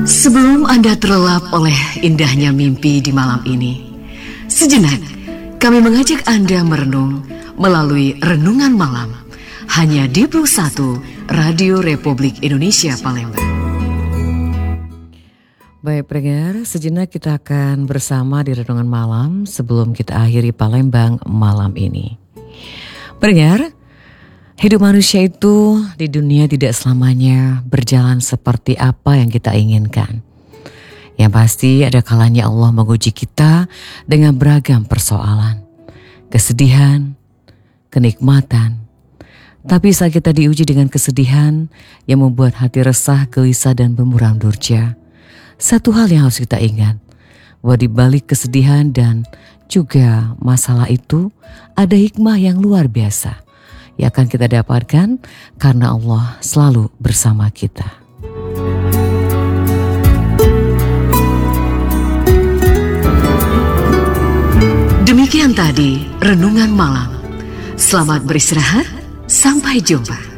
Sebelum Anda terlelap oleh indahnya mimpi di malam ini, sejenak kami mengajak Anda merenung melalui Renungan Malam hanya di Plus 1 Radio Republik Indonesia Palembang. Baik pendengar, sejenak kita akan bersama di Renungan Malam sebelum kita akhiri Palembang malam ini. Pendengar, hidup manusia itu di dunia tidak selamanya berjalan seperti apa yang kita inginkan. Yang pasti ada kalanya Allah menguji kita dengan beragam persoalan, kesedihan, kenikmatan. Tapi saat kita diuji dengan kesedihan yang membuat hati resah, gelisah dan bermuram durja, satu hal yang harus kita ingat, bahwa di balik kesedihan dan juga masalah itu ada hikmah yang luar biasa yang akan kita dapatkan karena Allah selalu bersama kita. Demikian tadi Renungan Malam. Selamat beristirahat, sampai jumpa.